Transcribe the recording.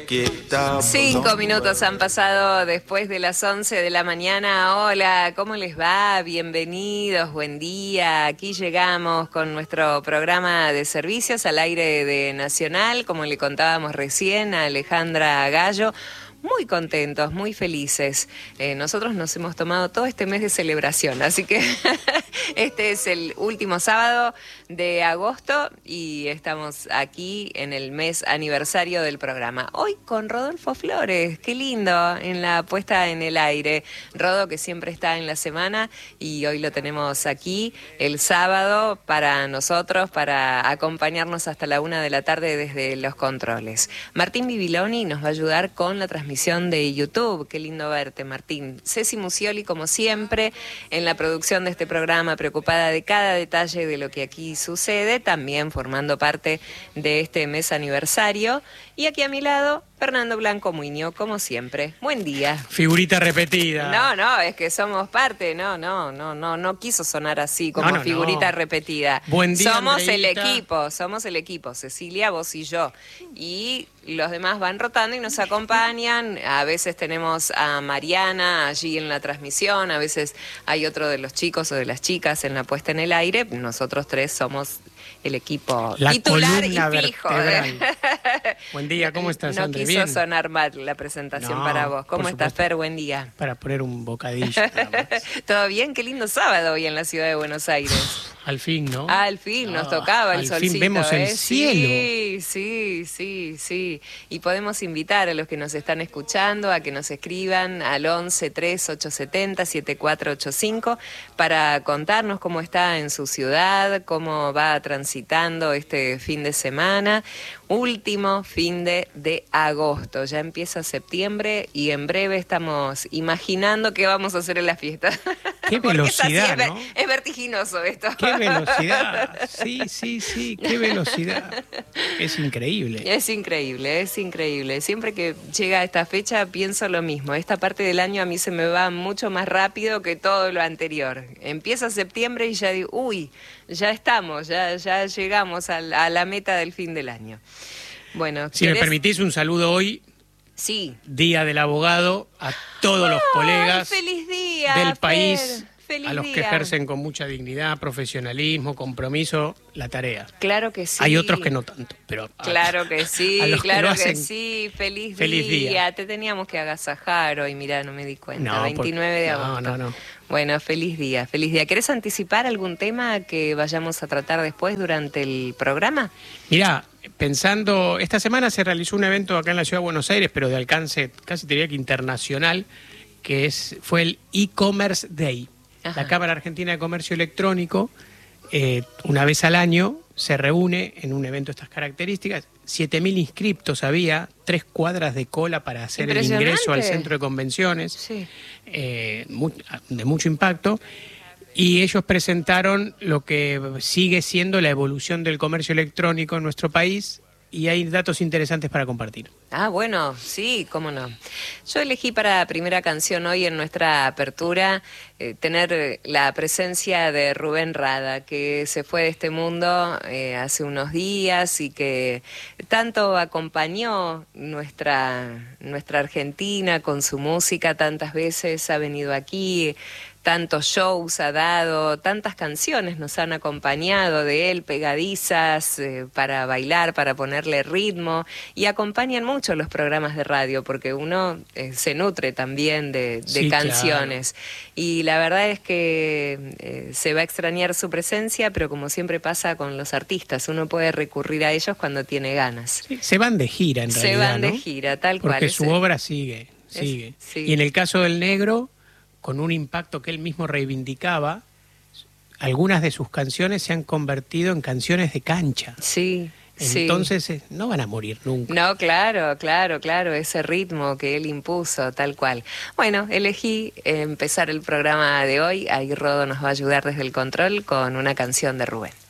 5 minutos han pasado después de las 11 de la mañana. Hola, ¿cómo les va? Bienvenidos, buen día. Aquí llegamos con nuestro programa de servicios al aire de Nacional, como le contábamos recién a Alejandra Gallo. Muy contentos, muy felices. Nosotros nos hemos tomado todo este mes de celebración, así que este es el último sábado de agosto y estamos aquí en el mes aniversario del programa. Hoy con Rodolfo Flores, qué lindo, en la puesta en el aire. Rodo, que siempre está en la semana, y hoy lo tenemos aquí el sábado para nosotros, para acompañarnos hasta la 1 de la tarde desde los controles. Martín Bibiloni nos va a ayudar con la transmisión de YouTube. Qué lindo verte, Martín. Ceci Musioli, como siempre, en la producción de este programa, preocupada de cada detalle de lo que aquí sucede, también formando parte de este mes aniversario. Y aquí a mi lado, Fernando Blanco Muñoz, como siempre. Buen día. Figurita repetida. No, es que somos parte. No quiso sonar así, como figurita repetida. Buen día, somos Andreita. somos el equipo. Cecilia, vos y yo. Y los demás van rotando y nos acompañan. A veces tenemos a Mariana allí en la transmisión, a veces hay otro de los chicos o de las chicas en la puesta en el aire. Nosotros tres somos el equipo la titular y fijo. Buen día, ¿cómo estás, No André? quiso ¿Bien? sonar mal la presentación No, para vos. ¿Cómo por estás, supuesto. Fer? Buen día. Para poner un bocadillo. nada más. ¿Todo bien? Qué lindo sábado hoy en la ciudad de Buenos Aires. Al fin, ¿no? Al fin nos tocaba el al solcito. fin vemos el cielo. Sí. Y podemos invitar a los que nos están escuchando a que nos escriban al 11 3 870 7485 para contarnos cómo está en su ciudad, cómo va transitando este fin de semana. Último fin de agosto. Ya empieza septiembre y en breve estamos imaginando qué vamos a hacer en la fiesta. Qué velocidad, ¿no? Es vertiginoso esto. Qué velocidad. Sí, qué velocidad. Es increíble. Es increíble. Siempre que llega esta fecha pienso lo mismo. Esta parte del año a mí se me va mucho más rápido que todo lo anterior. Empieza septiembre y ya digo, uy, ya estamos, ya llegamos a la meta del fin del año. Bueno, Si me permitís un saludo hoy, sí. Día del Abogado, a todos los colegas ¡Feliz día, del Fer! país, ¡Feliz a los que día! ejercen con mucha dignidad, profesionalismo, compromiso, la tarea. Claro que sí. Hay otros que no tanto, pero Claro que sí, a los que lo hacen, sí. Feliz feliz día. Te teníamos que agasajar hoy, mirá, no me di cuenta. No, 29 de agosto. No. Bueno, feliz día. ¿Querés anticipar algún tema que vayamos a tratar después durante el programa? Mirá, pensando, esta semana se realizó un evento acá en la Ciudad de Buenos Aires, pero de alcance casi te diría que internacional, que fue el e-commerce Day. Ajá. La Cámara Argentina de Comercio Electrónico, una vez al año, se reúne en un evento de estas características. 7.000 inscriptos había, 3 cuadras de cola para hacer el ingreso al centro de convenciones, Sí. de mucho impacto. Y ellos presentaron lo que sigue siendo la evolución del comercio electrónico en nuestro país, y hay datos interesantes para compartir. Ah, bueno, sí, cómo no. Yo elegí para primera canción hoy en nuestra apertura tener la presencia de Rubén Rada, que se fue de este mundo hace unos días y que tanto acompañó nuestra Argentina con su música, tantas veces ha venido aquí, tantos shows ha dado, tantas canciones nos han acompañado de él, pegadizas, para bailar, para ponerle ritmo, y acompañan mucho los programas de radio, porque uno se nutre también de Sí, canciones. claro. Y la verdad es que se va a extrañar su presencia, pero como siempre pasa con los artistas, uno puede recurrir a ellos cuando tiene ganas. Sí, se van de gira en realidad, Se van de ¿no? gira, tal cual. Porque su obra sigue. Sí. Y en el caso del Negro, con un impacto que él mismo reivindicaba, algunas de sus canciones se han convertido en canciones de cancha. Sí. Entonces no van a morir nunca. No, claro, ese ritmo que él impuso, tal cual. Bueno, elegí empezar el programa de hoy, ahí Rodo nos va a ayudar desde el control con una canción de Rubén.